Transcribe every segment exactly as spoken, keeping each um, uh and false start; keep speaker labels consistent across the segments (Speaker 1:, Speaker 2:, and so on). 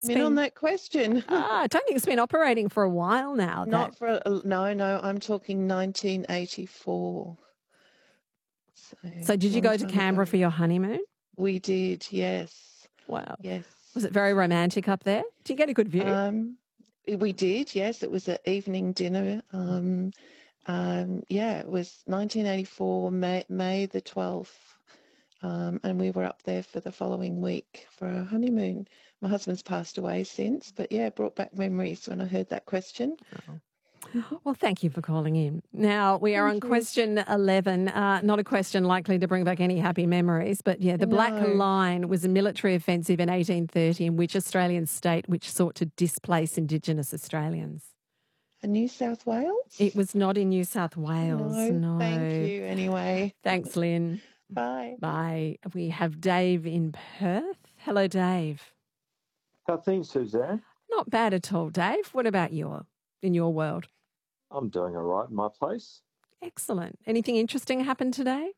Speaker 1: It's been on that question.
Speaker 2: ah, I don't think it's been operating for a while now.
Speaker 1: Not
Speaker 2: that.
Speaker 1: for a, no, no. I'm talking nineteen eighty-four. So,
Speaker 2: So did you go to Canberra ago. for your honeymoon?
Speaker 1: We did, yes.
Speaker 2: Wow.
Speaker 1: Yes.
Speaker 2: Was it very romantic up there? Did you get a good view?
Speaker 1: Um, we did, yes. It was an evening dinner. Um, um, yeah, it was nineteen eighty-four, May, May the twelfth. Um, and we were up there for the following week for our honeymoon. My husband's passed away since, but yeah, brought back memories when I heard that question.
Speaker 2: Oh. Well, thank you for calling in. Now, we are thank on you. question eleven, uh, not a question likely to bring back any happy memories, but yeah, the no. Black Line was a military offensive in eighteen thirty in which Australian state which sought to displace Indigenous Australians?
Speaker 1: In New South Wales?
Speaker 2: It was not in New South Wales, no. no.
Speaker 1: Thank you anyway.
Speaker 2: Thanks, Lynn.
Speaker 1: Bye.
Speaker 2: Bye. We have Dave in Perth. Hello, Dave.
Speaker 3: How are things, Suzanne?
Speaker 2: Not bad at all, Dave. What about you in your world?
Speaker 3: I'm doing all right in my place.
Speaker 2: Excellent. Anything interesting happened today?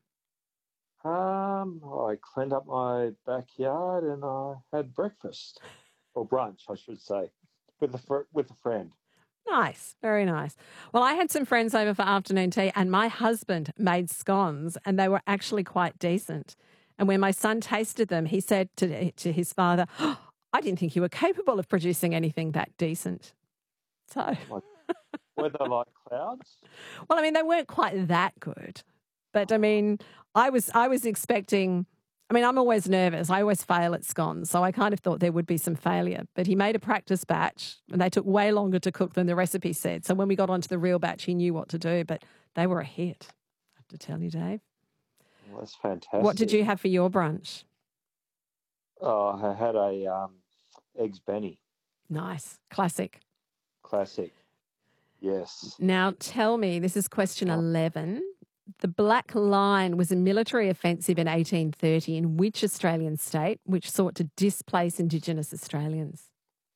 Speaker 3: Um, I cleaned up my backyard and I had breakfast, or brunch, I should say, with a fr- with a friend.
Speaker 2: Nice, very nice. Well, I had some friends over for afternoon tea and my husband made scones and they were actually quite decent. And when my son tasted them, he said to, to his father, oh, I didn't think you were capable of producing anything that decent. So...
Speaker 3: Were they like clouds?
Speaker 2: Well, I mean, they weren't quite that good. But, I mean, I was I was expecting... I mean, I'm always nervous. I always fail at scones, so I kind of thought there would be some failure. But he made a practice batch, and they took way longer to cook than the recipe said. So when we got onto the real batch, he knew what to do. But they were a hit, I have to tell you, Dave.
Speaker 3: Well, that's fantastic.
Speaker 2: What did you have for your brunch?
Speaker 3: Oh, I had a um, eggs Benny.
Speaker 2: Nice. Classic.
Speaker 3: Classic. Yes.
Speaker 2: Now tell me, this is question eleven. The Black Line was a military offensive in eighteen thirty in which Australian state which sought to displace Indigenous Australians?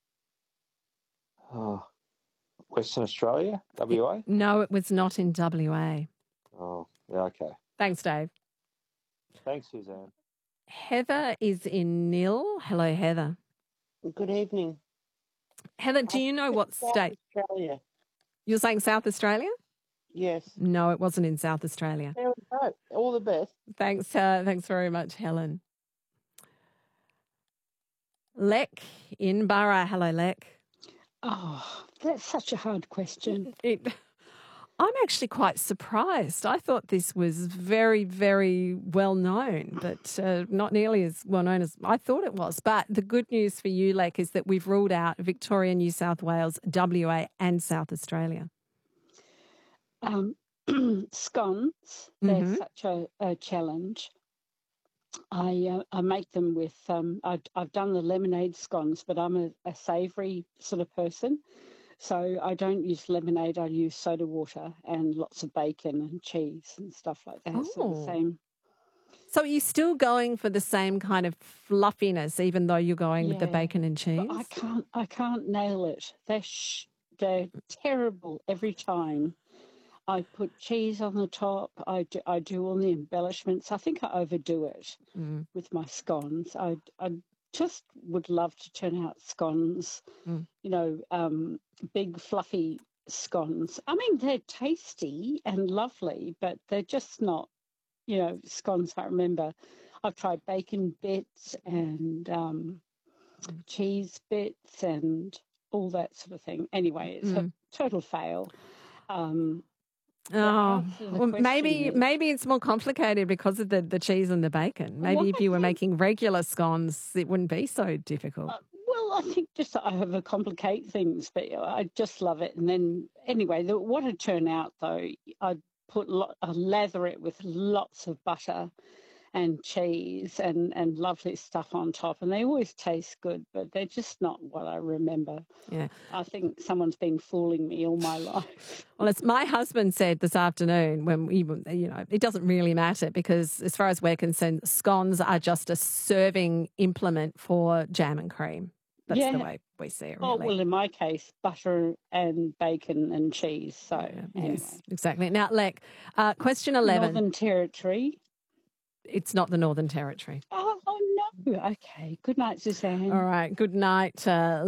Speaker 3: Oh, Western Australia, W A?
Speaker 2: It, no, it was not in W A.
Speaker 3: Oh, yeah, okay.
Speaker 2: Thanks, Dave.
Speaker 3: Thanks, Suzanne.
Speaker 2: Heather is in Nil. Hello, Heather.
Speaker 4: Good evening.
Speaker 2: Heather, do you know what
Speaker 4: South
Speaker 2: state?
Speaker 4: Australia.
Speaker 2: You're saying South Australia?
Speaker 4: Yes.
Speaker 2: No, it wasn't in South Australia.
Speaker 4: There we go. All the best.
Speaker 2: Thanks, uh, thanks very much, Helen. Lek in Burra. Hello, Lek.
Speaker 5: Oh, that's such a hard question.
Speaker 2: It, I'm actually quite surprised. I thought this was very, very well known, but uh, not nearly as well known as I thought it was. But the good news for you, Lek, is that we've ruled out Victoria, New South Wales, W A and South Australia.
Speaker 5: Um, scones, they're
Speaker 2: Mm-hmm.
Speaker 5: such a, a challenge. I uh, I make them with, um, I, I've done the lemonade scones, but I'm a, a savoury sort of person. So I don't use lemonade, I use soda water and lots of bacon and cheese and stuff like that. So
Speaker 2: Oh.
Speaker 5: the same.
Speaker 2: So are you still going for the same kind of fluffiness, even though you're going with the
Speaker 5: Yeah.
Speaker 2: bacon and cheese?
Speaker 5: But I can't I can't nail it. They're sh- they're terrible every time. I put cheese on the top. I do, I do all the embellishments. I think I overdo it
Speaker 2: Mm.
Speaker 5: with my scones. I, I just would love to turn out scones,
Speaker 2: Mm.
Speaker 5: you know, um, big fluffy scones. I mean, they're tasty and lovely, but they're just not, you know, scones I remember. I've tried bacon bits and um, cheese bits and all that sort of thing. Anyway, it's
Speaker 2: Mm.
Speaker 5: a total fail. Um, the
Speaker 2: Oh,
Speaker 5: answer to the
Speaker 2: well,
Speaker 5: question
Speaker 2: maybe
Speaker 5: is-
Speaker 2: maybe it's more complicated because of the, the cheese and the bacon. Maybe
Speaker 5: Well,
Speaker 2: if
Speaker 5: I
Speaker 2: you were
Speaker 5: think-
Speaker 2: making regular scones, it wouldn't be so difficult.
Speaker 5: Uh, well, I think just that I overcomplicate things, but I just love it. And then, anyway, the, what it turned out though, I'd put lo- I lather it with lots of butter and cheese and, and lovely stuff on top, and they always taste good, but they're just not what I remember.
Speaker 2: Yeah.
Speaker 5: I think someone's been fooling me all my life.
Speaker 2: Well, as my husband said this afternoon, when we, you know, it doesn't really matter because as far as we're concerned, scones are just a serving implement for jam and cream. That's
Speaker 5: Yeah.
Speaker 2: the way we see it, really.
Speaker 5: Oh, well, in my case, butter and bacon and cheese. So,
Speaker 2: Yeah,
Speaker 5: anyway.
Speaker 2: Yes, exactly. Now, Lek, uh, question eleven.
Speaker 5: Northern Territory.
Speaker 2: It's not the Northern Territory.
Speaker 5: Oh, oh Okay. Good night, Suzanne.
Speaker 2: All right. Good night. Uh,